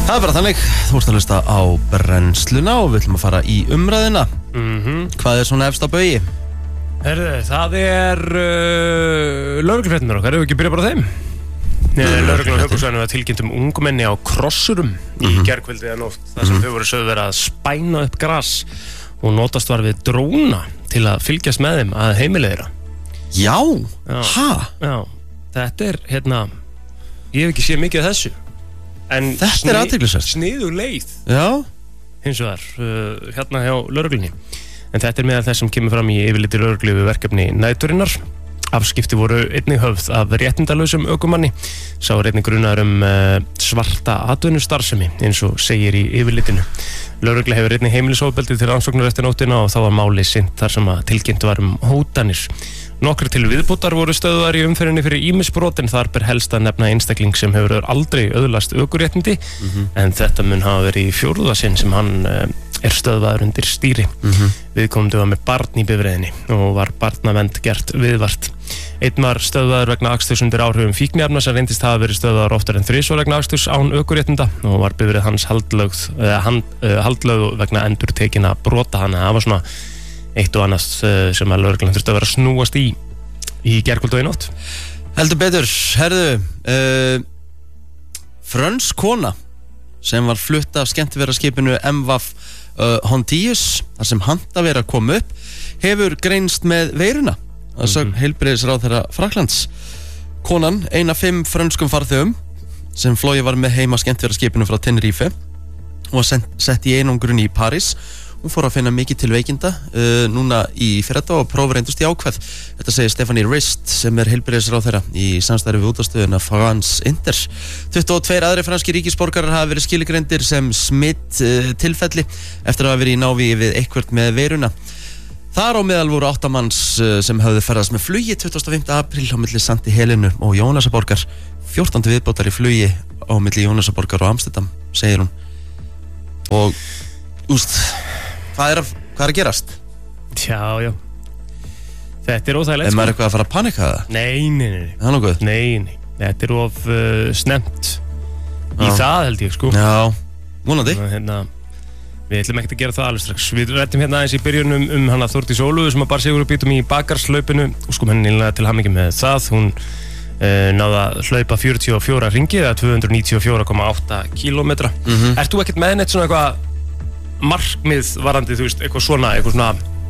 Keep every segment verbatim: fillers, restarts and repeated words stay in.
Það er bara þannig, þú ert að hlusta á brennsluna og við ætlum að fara í umræðina. Mhm. Hvað er svona efst á baugi? Herðu, það er uh, lögreglufréttirnar okkar, hefur ekki byrjað bara á þeim? Lögreglan á Höfuðborgarsvæðinu var tilkynnt um ungmenni á krossurum í Mhm. gærkvöldið að nótt, þar sem þau voru sögðu verið að spæna upp gras og notast var við dróna til að fylgjast með þeim að heimili þeirra. Já, Já. ha? Já, þetta er, hérna, ég hef ekki séð mikið af þessu. En Þetta er athyglisvert. Sniðug leið, Já, hins vegar, uh, hérna hjá lögreglunni. En þetta er meðal þess sem kemur fram í yfirliti lögreglu við verkefni næturinnar. Afskipti voru einnig höfð af réttindalausum ökumanni. Sá er einnig grunaður um uh, svarta atvinnustarfsemi, eins og segir í yfirlitinu. Lögregla hefur einnig heimilisofbeldi til rannsóknar eftir nóttina og þá var máli sinnt þar sem að tilkynnt var um hótanir. Nokkrir til viðbótar voru stöðuðar í umferðinni fyrir ýmisbrot en þar ber helst að nefna einstakling sem hefur aldrei öðlast ökuréttindi Mhm. en þetta mun hafa verið í fjórða sinn sem hann uh, er stöðvaður undir stýri. Mhm. Viðkomandi var með barn í bifreiðinni og var barnavend gert viðvart. Einn var stöðvaður vegna aksturs undir áhrifum fíkniefna sem reyndist hafa verið stöðvaður oftar en þrisvar vegna aksturs án ökuréttinda og var bifreið hans haldlögð, uh, hand, uh, haldlögð vegna endurtekinna brota. Þannig að það var svona eitt og annað uh, sem að lögreglan þurfti að vera að snúast í í gærkvöld og í nótt. heldur betur, herðu, uh, frönsk kona sem var flutt af skemmtiferðaskipinu M V F uh, Hontius, þar sem handavera kom upp, hefur greinst með veiruna, að sögn Mhm. heilbrigðisráðherra Frakklands. Konan, ein af fimm frönskum farþegum sem flogið var með heima skemmtiferðaskipinu frá Tenerife og var sent, sett í einangrun í París. Hún fór að finna mikið til veikinda uh, núna í fyrradag og próf reyndust í ákveð. Þetta segir Stephanie Rist sem er heilbrigðisráðherra í samstarfi við útastöðuna France Inter. tuttugu og tveir aðri franski ríkisborgarar hafa verið skilgreindir sem smitt uh, tilfelli eftir að hafa verið í návíi við eitthvert með veiruna. Þar á meðal voru átta manns uh, sem höfðu ferðast með flugi tuttugasta og fimmta apríl á milli Sankti Helenu og Jónasaborgar. fjórtánda viðbótar í flugi á milli Jónasaborgar og Amsterdam, segir hún. Og, úst, hvað er að, hvað er að gerast? Já, já. Þetta er óþægilegt. Er maður eitthvað að fara að panika það? Nei, nei, nei, nei. Það er nokkuð? Nei, nei. Þetta er of uh, snemmt í Já. það held ég, sko. Já, vonandi. Þannig að, hérna, við ætlum ekkert að gera það alveg strax. Við rættum hérna aðeins í byrjunum um hana Þórdís Ólöfu sem að bar sigur og býtum í bakarslaupinu og sko henni nýlega til hamingju með það. Hún uh, náði að hlaupa fjörutíu og fjóra ringi eða tvö hundruð níutíu og fjögur komma átta kílómetra. Mhm. Ert þú ekkert með neitt svona eitthvað markmið varandi, þú veist, eitthvað svona, eitthvað svona,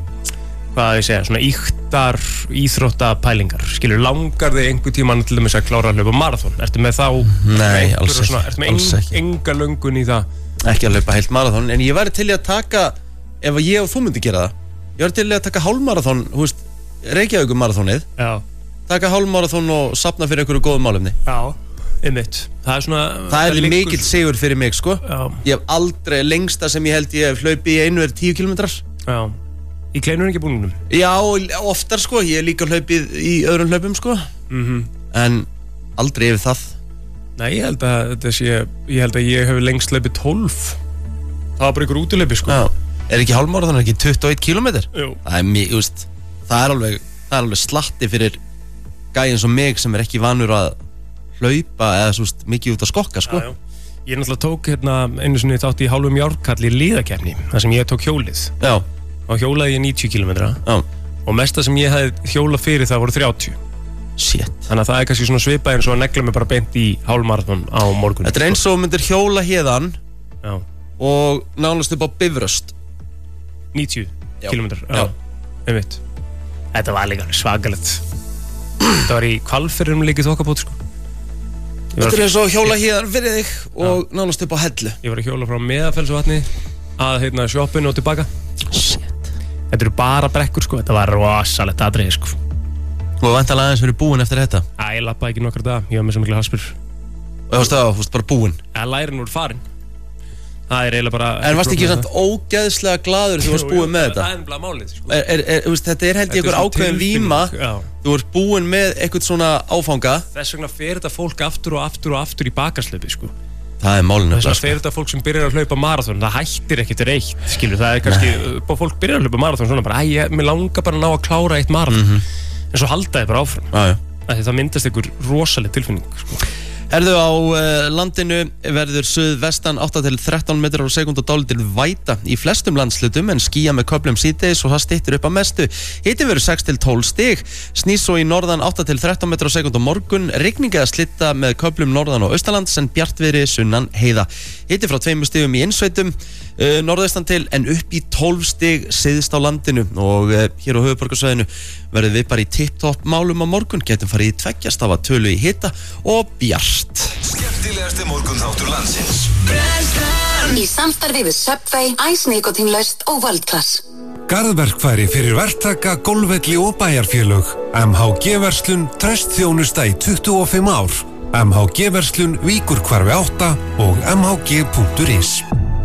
hvað ég segja, svona íktar, íþróttapælingar? Skilur, langar þig einhver tímann til dæmis að klára að hlaupa marathon? Ertu með þá? Nei, einhverja alls ekki, svona, ertu með alls en, ekki. enga löngun í það? Ekki að hlaupa heilt marathon, en ég væri til í að taka, ef að ég og þú myndi gera það, ég væri til í að taka hálfmarathon, þú veist, Reykjavíkur marathonið, Já. taka hálfmarathon og safna fyrir einhverju góðum málefni. Já, einmitt. Það er svona... Það er liggur- mikill sigur fyrir mig, sko. Já, Ég hef aldrei, lengsta sem ég held ég hef hlaupið í einu er tíu kílómetrar. já. Í kleinurringabúningnum? Já, oftar sko, ég hef líka hlaupið í öðrum hlaupum, sko. Mhm. En aldrei yfir það. Nei, ég held að þetta sé... Ég held að ég hef lengst hlaupið tólf. Það var bara ykkur útilaupi, sko. Já. Er ekki hálfmarathon, er ekki tuttugu og einn kílómetrar? Jú. Það er mjög, þú veist, það er alveg, það er alveg slatti fyrir gæinn sem mig sem er ekki vanur að hlaupa eða svo veist, mikið út að skokka, sko. Já, já. Ég náttúrulega tók hérna einu sinni þátt í hálfum járkall í liðakeppni, þar sem ég tók hjólið. Já, Og hjólaði ég níutíu kílómetra já, og mesta sem ég hefði hjólað fyrir það voru þrjátíu. shit. Þannig að það er kannski svona svipað eins og að negla mig bara beint í hálfmarathon á morgun. Þetta er eins og þú myndir hjóla héðan Já, og nánast upp á Bifröst. níutíu Já. kílómetrar. Já. Einmitt. Þetta var líka alveg svakalegt. Þetta var í Hvalfirðinum líka í þokkabót, sko. Ég var, Þetta er eins og hjóla héðan fyrir þig og nánast upp á Hellu. ég var að hjóla frá Meðafellsvatni að hérna sjoppinu og tilbaka. Shit. Þetta eru bara brekkur, sko. Þetta var rosalegt atriði, sko. Og vantalega aðeins verið búinn eftir þetta. Æ, ég lappaði ekki nokkra dag, ég var með svo mikla haspur. Og þú veist það, þú veist bara búinn. Eða lærin voru farin. Það er eiginlega bara... En varst ekki samt ógeðslega glaður þegar þú varst búinn með þetta? Það er ennbla málið, sko. Er, er, er, þú veist, þetta er held ég Þetta er einhver svona ákveðin tilfinning, víma. já. Þú ert búinn með eitthvað svona áfanga. Þess vegna fer þetta fólk aftur og aftur og aftur í bakarslaupi, sko. Það er málinu. Þess vegna fer þetta fólk sem byrjar að hlaupa marathon, það hættir ekkert reitt, skilur. Það er kannski, bara fólk byrjar að hlaupa marathon svona bara, æ, ég, mér langar bara að ná að klára eitt marathon. En svo halda þið bara áfram. Já, já. Af því það myndast einhver rosaleg tilfinning, sko. Erðu á uh, landinu verður suðvestan átta til þrettán metrar á sekúndu og dálítil væta í flestum landslutum en skýja með köflum síðdegis og það styttir upp að mestu. Hiti verður sex til tólf stig, snýs svo í norðan átta til þrettán metrar á sekúndu á morgun, rigning eða slitta með köflum norðan og austanlands en bjartviðri sunnan heiða. Hiti frá tveimur stigum í innsveitum, uh, norðaustan til en upp í tólf stig syðst á landinu og uh, hér á höfuðborgarsvæðinu verður við bara í tipptopp málum á morgun, getum farið í tveggjastafa tölu í hita og bjart. Skemmtilegasti morgunþáttur landsins. Í samstarfi við Subway, Ice Nikotinlaust og World Class. Garðverkfæri fyrir verktaka, golfvelli og bæjarfélög. M H G-verslun, traustþjónusta í tuttugu og fimm ár. M H G-verslun, Víkurhvarfi átta og m h g punktur is.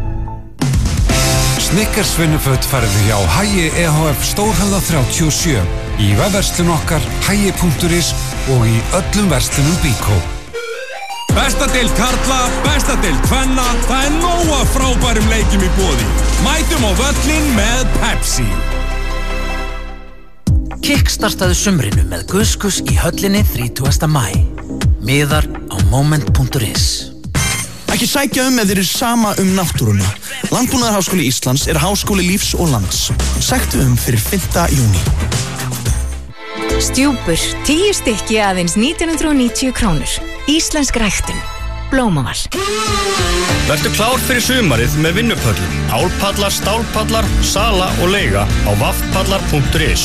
Snickers vinnuföt færðu hjá Hagi E H F Stórhöfða þrjátíu og sjö, í vefverslun okkar hagi punktur is og í öllum verslunum Bíkó. Besta deild karla, besta deild kvenna, það er nóg af frábærum leikjum í boði. Mætum á völlin með Pepsi. Kickstartaðu sumrinu með Guskus í höllinni þrítugasta maí. Miðar á moment punktur is. Ekki sækja um ef þeir eru sama um náttúruna. Landbúnaðarháskóli Íslands er háskóli lífs og lands. Sæktu um fyrir fimmta júní. Stjúpur, tíu stykki aðeins nítján hundruð og níutíu krónur. Íslensk ræktun. Blómaval. Vertu klár fyrir sumarið með vinnupöllum. Álpallar, stálpallar, sala og leiga á vaffpallar punktur is.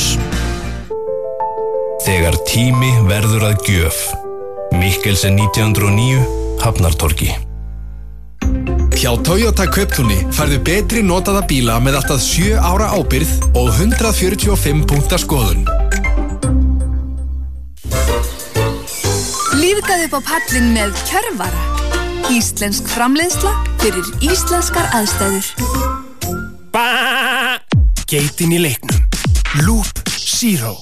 Þegar tími verður að gjöf. Mikkelsen nítján hundruð og níu, Hafnartorgi. Hjá Toyota Kauptúni færðu betri notaða bíla með allt að sjö ára ábyrgð og hundrað fjörutíu og fimm punkta skoðun. Lífgaðu upp á pallin með Kjörvara. Íslensk framleiðsla fyrir íslenskar aðstæður. Ba! Geitin í leiknum. Loop Zero.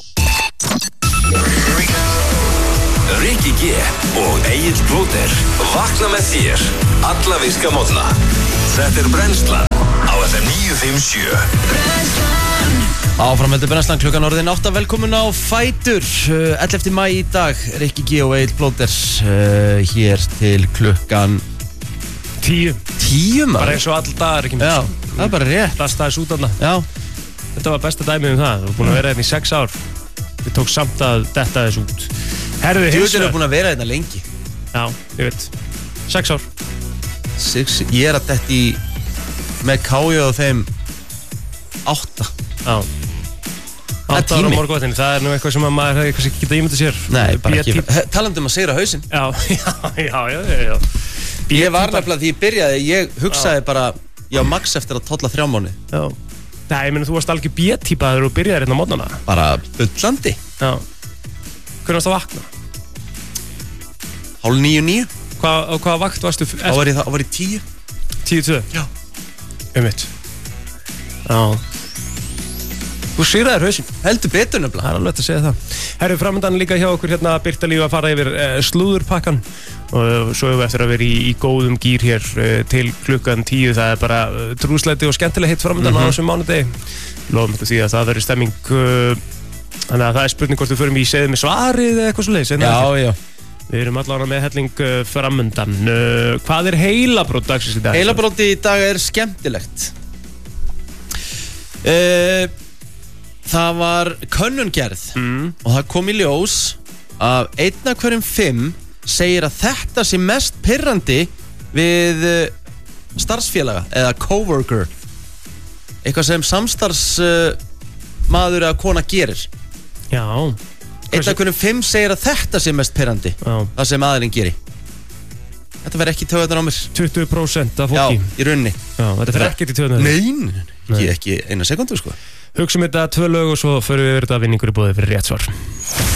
Rikki G og Egill Blóter vakna með þér alla virka morgna. Þetta er Brennslan á F M níu fimm sjö. Áframheldur Brennslan klukkan orðin átta, velkomin á Fætur. ellefta maí í dag, Rikki G og Egill Blóter uh, hér til klukkan tíu. Tíu maður? Bara eins og all dagar ekki Já, það er bara rétt. Það staðis út þarna. Já. Þetta var besta dæmið um það. Þú er búin að vera hérna í sex ár. Við tók samt að detta þess út. Herðu, Þú veit, er búin að vera hérna lengi. Já, ég veit. Sex ár. Six, ég er að detti með káju og þeim átta. Já. Átta ára á morgunvættinni, það er nú eitthvað sem að maður hefði kannski ekki getað ímyndað sér. Nei, bara ekki. Talandi um að sigra hausinn. Já, já, já, já, já. Ég var nefnilega því ég byrjaði, ég hugsaði bara, ég á max eftir að tolla þrjá mánuði. Já. Nei, ég meina, þú varst alveg B-típa þegar þú byrjaðir hérna á mótnana. Bara bullandi. Já. Hvernig varst að vakna? Hálf níu níu. Hvað, á hvaða vakt varstu? Þá var ég, þá var ég tíu. Tíu tvö? Já. Um mitt. Já. Þú sigraðir hausinn. Heldur betur nefnilega. Það er alveg að segja það. Herru, framöndan líka hjá okkur hérna Birta Líf að fara yfir uh, slúðurpakkan og svo hefur við eftir að vera í, í góðum gýr hér uh, til klukkan tíu. Það er bara uh, trúsleiti og skemmtileg hitt framöndan mm-hmm. á þessum mánudegi. Lofum þetta því að það verður stemming uh, þannig að það er spurning hvort við förum í segðu með svarið eða eitthvað svo leiðis. Já, já. Við erum allavega með helling uh, framöndan. Uh, hvað er heilabrót dagsins í dag? Heilabróti í dag er skemmtilegt. Uh, það var könnungerð mm. og það kom í ljós að einn af hverjum fimm segir að þetta sé mest pirrandi við uh, starfsfélaga eða coworker. Eitthvað sem samstarfs uh, maður eða kona gerir. Já. Einn af hverjum fimm segir að þetta sé mest pirrandi. Já. Það sem aðilinn gerir. Þetta verður ekki í taugarnar á mér. tuttugu prósent af fólki. Já, í rauninni. Já, þetta verður ekkert í taugarnar. Nei, ekki, ekki eina sekundu sko. Hugsum þetta tvö lög og svo förum við yfir þetta vinningur í boði fyrir rétt svar.